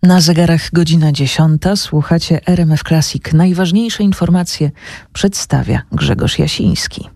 Na zegarach godzina 10. Słuchacie RMF Classic. Najważniejsze informacje przedstawia Grzegorz Jasiński.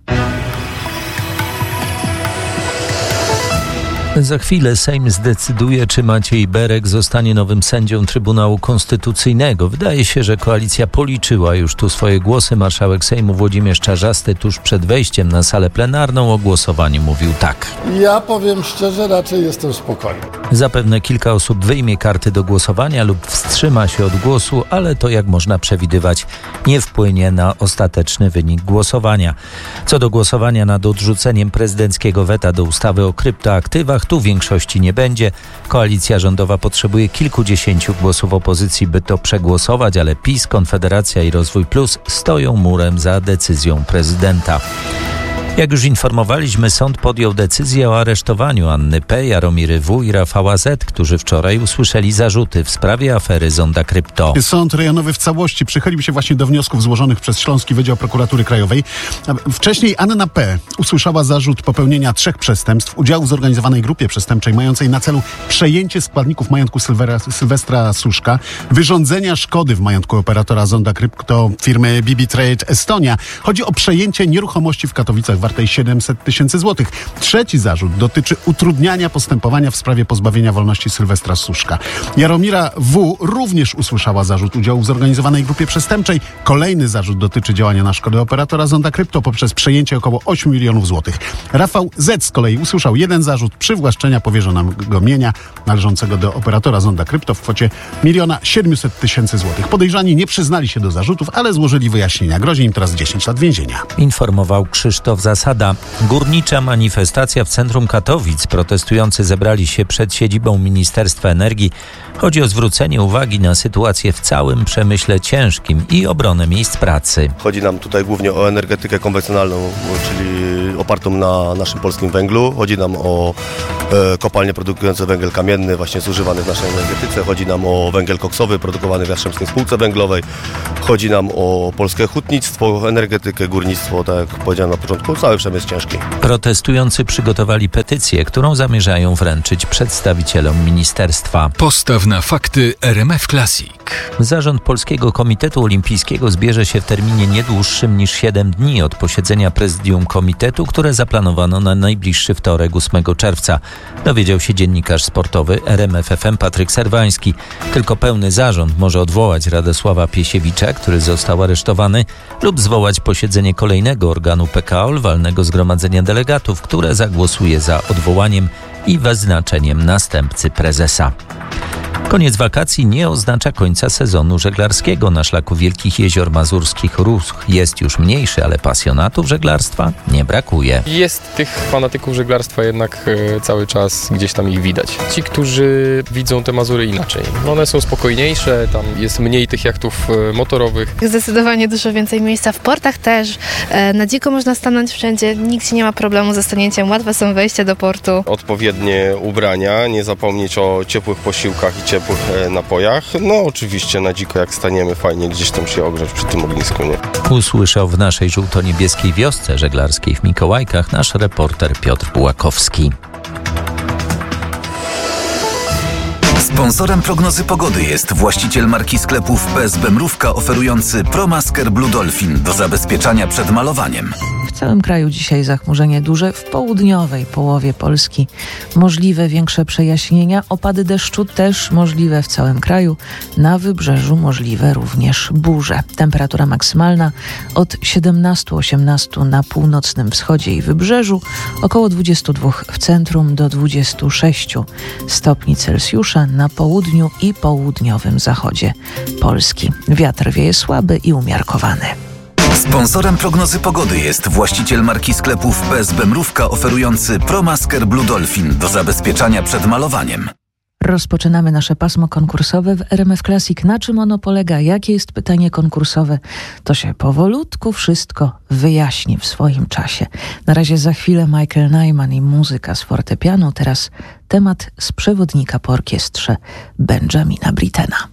Za chwilę Sejm zdecyduje, czy Maciej Berek zostanie nowym sędzią Trybunału Konstytucyjnego. Wydaje się, że koalicja policzyła już tu swoje głosy. Marszałek Sejmu Włodzimierz Czarzasty tuż przed wejściem na salę plenarną o głosowaniu mówił tak. Ja powiem szczerze, raczej jestem spokojny. Zapewne kilka osób wyjmie karty do głosowania lub wstrzyma się od głosu, ale to, jak można przewidywać, nie wpłynie na ostateczny wynik głosowania. Co do głosowania nad odrzuceniem prezydenckiego weta do ustawy o kryptoaktywach, tu większości nie będzie. Koalicja rządowa potrzebuje kilkudziesięciu głosów opozycji, by to przegłosować, ale PiS, Konfederacja i Rozwój Plus stoją murem za decyzją prezydenta. Jak już informowaliśmy, sąd podjął decyzję o aresztowaniu Anny P., Jaromiry W. i Rafała Z., którzy wczoraj usłyszeli zarzuty w sprawie afery Zonda Krypto. Sąd rejonowy w całości przychylił się właśnie do wniosków złożonych przez Śląski Wydział Prokuratury Krajowej. Wcześniej Anna P. usłyszała zarzut popełnienia 3 przestępstw, udziału w zorganizowanej grupie przestępczej mającej na celu przejęcie składników majątku Sylwestra Suszka, wyrządzenia szkody w majątku operatora Zonda Krypto firmy BB Trade Estonia. Chodzi o przejęcie nieruchomości w Katowicach wartej 700 000 złotych. Trzeci zarzut dotyczy utrudniania postępowania w sprawie pozbawienia wolności Sylwestra Suszka. Jaromira W. również usłyszała zarzut udziału w zorganizowanej grupie przestępczej. Kolejny zarzut dotyczy działania na szkodę operatora Zonda Krypto poprzez przejęcie około 8 milionów złotych. Rafał Z. z kolei usłyszał jeden zarzut przywłaszczenia powierzonego mienia należącego do operatora Zonda Krypto w kwocie 1 700 000 złotych. Podejrzani nie przyznali się do zarzutów, ale złożyli wyjaśnienia. Grozi im teraz 10 lat więzienia. Informował Krzysztof Zasada. Górnicza manifestacja w centrum Katowic. Protestujący zebrali się przed siedzibą Ministerstwa Energii. Chodzi o zwrócenie uwagi na sytuację w całym przemyśle ciężkim i obronę miejsc pracy. Chodzi nam tutaj głównie o energetykę konwencjonalną, czyli opartą na naszym polskim węglu. Chodzi nam o kopalnie produkujące węgiel kamienny, właśnie zużywany w naszej energetyce. Chodzi nam o węgiel koksowy produkowany w Jastrzębskiej Spółce Węglowej. Chodzi nam o polskie hutnictwo, energetykę, górnictwo, tak jak powiedziałem na początku, cały przemysł ciężki. Protestujący przygotowali petycję, którą zamierzają wręczyć przedstawicielom ministerstwa. Postaw na fakty RMF Classic. Zarząd Polskiego Komitetu Olimpijskiego zbierze się w terminie nie dłuższym niż 7 dni od posiedzenia prezydium komitetu, które zaplanowano na najbliższy wtorek 8 czerwca. Dowiedział się dziennikarz sportowy RMF FM Patryk Serwański. Tylko pełny zarząd może odwołać Radosława Piesiewicza, który został aresztowany, lub zwołać posiedzenie kolejnego organu PKOL, walnego zgromadzenia delegatów, które zagłosuje za odwołaniem i wyznaczeniem następcy prezesa. Koniec wakacji nie oznacza końca sezonu żeglarskiego. Na szlaku Wielkich Jezior Mazurskich ruch jest już mniejszy, ale pasjonatów żeglarstwa nie brakuje. Jest tych fanatyków żeglarstwa jednak cały czas gdzieś tam ich widać. Ci, którzy widzą te Mazury inaczej. One są spokojniejsze, tam jest mniej tych jachtów motorowych. Zdecydowanie dużo więcej miejsca w portach też. Na dziko można stanąć wszędzie, nikt nie ma problemu ze stanięciem, łatwe są wejścia do portu. Odpowiednie ubrania, nie zapomnieć o ciepłych posiłkach i ciepłych napojach. No oczywiście na dziko jak staniemy, fajnie gdzieś tam się ogrzać przy tym ognisku, nie? Usłyszał w naszej żółto-niebieskiej wiosce żeglarskiej w Mikołajkach nasz reporter Piotr Bułakowski. Sponsorem prognozy pogody jest właściciel marki sklepów PSB Mrówka oferujący ProMasker Blue Dolphin do zabezpieczania przed malowaniem. W całym kraju dzisiaj zachmurzenie duże, w południowej połowie Polski możliwe większe przejaśnienia, opady deszczu też możliwe w całym kraju, na wybrzeżu możliwe również burze. Temperatura maksymalna od 17-18 na północnym wschodzie i wybrzeżu, około 22 w centrum do 26 stopni Celsjusza na południu i południowym zachodzie Polski. Wiatr wieje słaby i umiarkowany. Sponsorem prognozy pogody jest właściciel marki sklepów PSB Mrówka oferujący ProMasker Blue Dolphin do zabezpieczania przed malowaniem. Rozpoczynamy nasze pasmo konkursowe w RMF Classic. Na czym ono polega? Jakie jest pytanie konkursowe? To się powolutku wszystko wyjaśni w swoim czasie. Na razie za chwilę Michael Nyman i muzyka z fortepianu. Teraz temat z przewodnika po orkiestrze Benjamina Brittena.